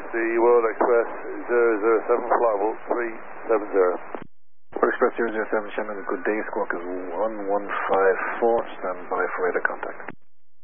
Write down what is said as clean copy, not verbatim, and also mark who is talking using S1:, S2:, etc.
S1: the World Express 007 flight 370.
S2: World Express 007, Shannon, good day. Squawk is 1154. Stand by for radar contact.